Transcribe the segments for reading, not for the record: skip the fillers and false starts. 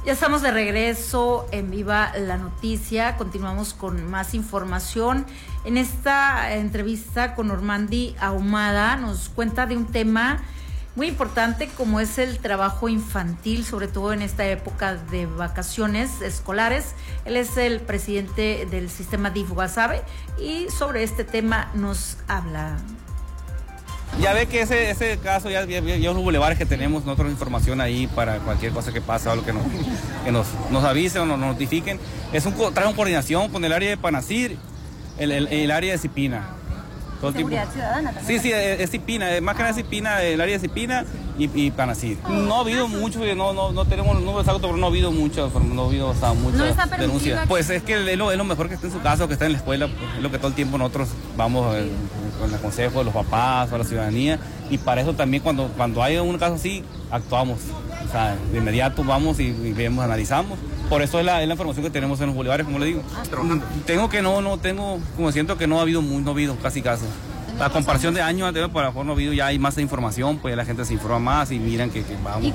Ya estamos de regreso en Viva la Noticia, continuamos con más información. En esta entrevista con Normandi Ahumada nos cuenta de un tema muy importante como es el trabajo infantil, sobre todo en esta época de vacaciones escolares. Él es el presidente del sistema DIF Guasave y sobre este tema nos habla. Ya ve que ese caso, ya los bulevares que tenemos nosotros información ahí para cualquier cosa que pase o algo que nos avisen o nos notifiquen. Trae una coordinación con el área de Panacir, el área de Cipina. Seguridad ciudadana también. Sí, es Cipina, más que nada Cipina, el área de Cipina y Panacir. No ha habido mucho, no tenemos números exactos, pero no ha habido muchas denuncias. Pues es que es lo mejor que esté en su casa o que esté en la escuela, pues es lo que todo el tiempo nosotros vamos con el consejo de los papás o la ciudadanía, y para eso también cuando hay un caso así, actuamos. O sea, de inmediato vamos y vemos, analizamos. Por eso es la información que tenemos en los bulevares, como le digo. Siento que no ha habido casi casos. La comparación de años anteriores, por favor, no ha habido, ya hay más información, pues la gente se informa más y miran que vamos.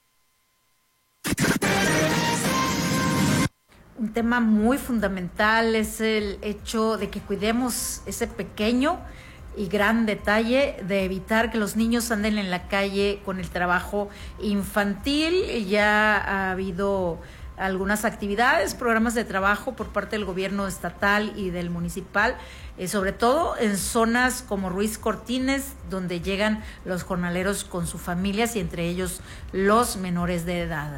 Un tema muy fundamental es el hecho de que cuidemos ese pequeño y gran detalle de evitar que los niños anden en la calle con el trabajo infantil. Ya ha habido algunas actividades, programas de trabajo por parte del gobierno estatal y del municipal, sobre todo en zonas como Ruiz Cortines, donde llegan los jornaleros con sus familias y entre ellos los menores de edad.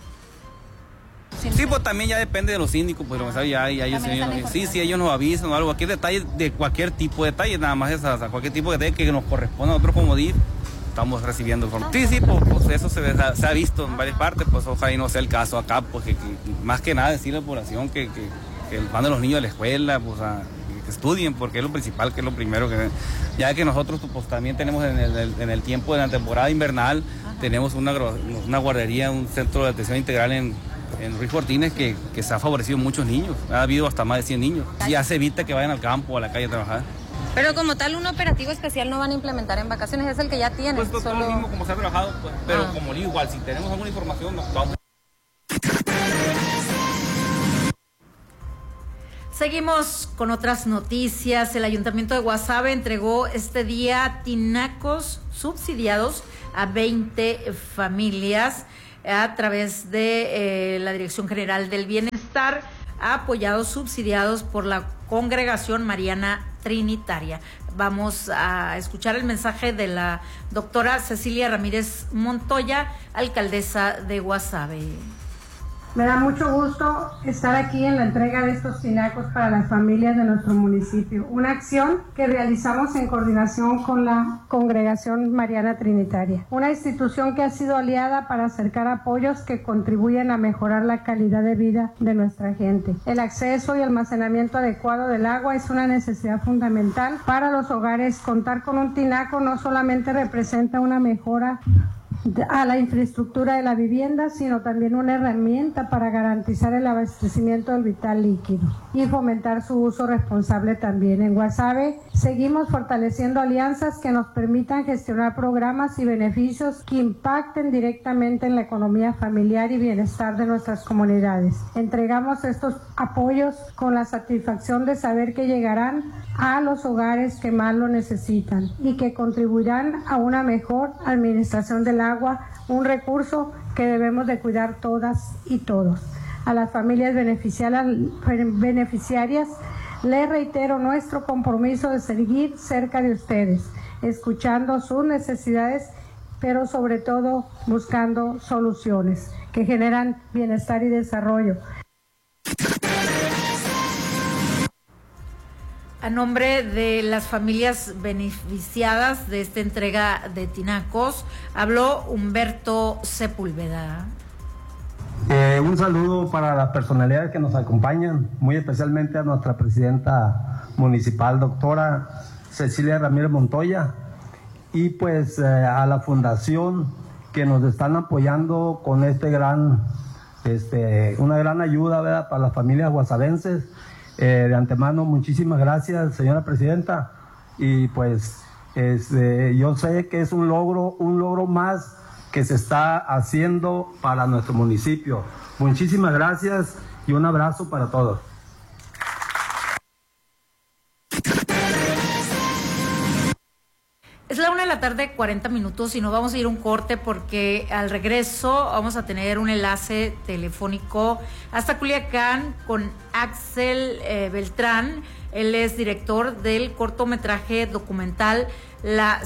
Sí, pues también ya depende de los síndicos, pues ellos nos avisan o algo, cualquier detalle, de cualquier tipo de detalle, nada más cualquier tipo de detalle que nos corresponda a nosotros como DIF, estamos recibiendo información. Sí, pues eso se ha visto en varias partes, pues ojalá y no sea el caso acá, pues que más que nada decirle a la población que manden los niños a la escuela, pues que estudien, porque es lo principal, que es lo primero que ya que nosotros pues también tenemos en el tiempo de la temporada invernal, tenemos una guardería, un centro de atención integral en Ruiz Cortines que se ha favorecido muchos niños, ha habido hasta más de 100 niños, ya se evita que vayan al campo o a la calle a trabajar. Pero como tal, un operativo especial no van a implementar en vacaciones, es el que ya tienen. Pues todo lo mismo como se ha trabajado, pues, pero como digo, igual, si tenemos alguna información, nos vamos. Seguimos con otras noticias. El Ayuntamiento de Guasave entregó este día tinacos subsidiados a 20 familias a través de la Dirección General del Bienestar, apoyados, subsidiados por la Congregación Mariana Trinitaria. Vamos a escuchar el mensaje de la doctora Cecilia Ramírez Montoya, alcaldesa de Guasave. Me da mucho gusto estar aquí en la entrega de estos tinacos para las familias de nuestro municipio, una acción que realizamos en coordinación con la Congregación Mariana Trinitaria, una institución que ha sido aliada para acercar apoyos que contribuyen a mejorar la calidad de vida de nuestra gente. El acceso y almacenamiento adecuado del agua es una necesidad fundamental para los hogares. Contar con un tinaco no solamente representa una mejora a la infraestructura de la vivienda, sino también una herramienta para garantizar el abastecimiento del vital líquido y fomentar su uso responsable también. En Guasave seguimos fortaleciendo alianzas que nos permitan gestionar programas y beneficios que impacten directamente en la economía familiar y bienestar de nuestras comunidades. Entregamos estos apoyos con la satisfacción de saber que llegarán a los hogares que más lo necesitan y que contribuirán a una mejor administración del agua, un recurso que debemos de cuidar todas y todos. A las familias beneficiarias les reitero nuestro compromiso de seguir cerca de ustedes, escuchando sus necesidades, pero sobre todo buscando soluciones que generan bienestar y desarrollo. A nombre de las familias beneficiadas de esta entrega de tinacos, habló Humberto Sepúlveda. Un saludo para las personalidades que nos acompañan, muy especialmente a nuestra presidenta municipal, doctora Cecilia Ramírez Montoya, y pues a la fundación que nos están apoyando con una gran ayuda, ¿verdad?, para las familias guasavenses. De antemano, muchísimas gracias, señora presidenta, y pues yo sé que es un logro más que se está haciendo para nuestro municipio. Muchísimas gracias y un abrazo para todos. Es la 1:40 p.m. y nos vamos a ir a un corte porque al regreso vamos a tener un enlace telefónico hasta Culiacán con Axel Beltrán. Él es director del cortometraje documental La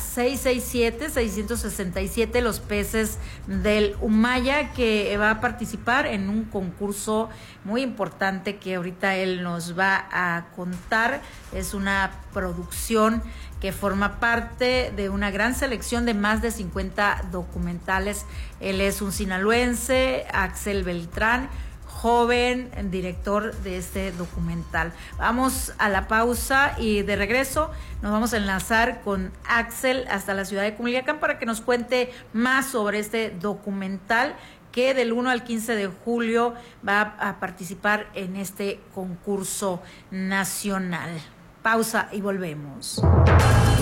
667, Los peces del Umaya, que va a participar en un concurso muy importante que ahorita él nos va a contar. Es una producción que forma parte de una gran selección de más de 50 documentales. Él es un sinaloense, Axel Beltrán, joven director de este documental. Vamos a la pausa y de regreso nos vamos a enlazar con Axel hasta la ciudad de Culiacán para que nos cuente más sobre este documental que del 1 al 15 de julio va a participar en este concurso nacional. Pausa y volvemos.